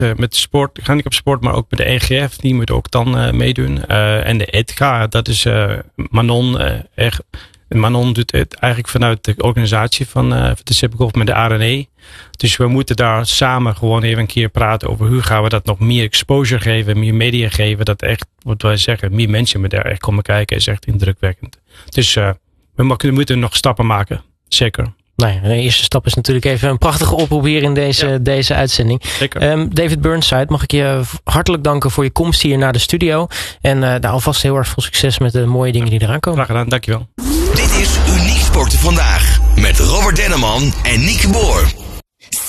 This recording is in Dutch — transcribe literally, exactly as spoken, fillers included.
uh, met sport, handicap sport, maar ook met de E G F. Die moet ook dan uh, meedoen. Uh, en de E T G A, dat is uh, Manon. Uh, echt, Manon doet het eigenlijk vanuit de organisatie van uh, de Supergolf met de R N E. Dus we moeten daar samen gewoon even een keer praten over hoe gaan we dat nog meer exposure geven, meer media geven. Dat echt, wat wij zeggen, meer mensen daar echt komen kijken is echt indrukwekkend. Dus uh, we, we moeten nog stappen maken. Zeker. Nou ja, de eerste stap is natuurlijk even een prachtige oproep hier in deze, ja. deze uitzending. Zeker. Um, David Burnside, mag ik je hartelijk danken voor je komst hier naar de studio. En uh, daar alvast heel erg veel succes met de mooie dingen die eraan komen. Graag gedaan, dankjewel. Dit is Uniek Sporten Vandaag met Robert Denneman en Nieke Boer.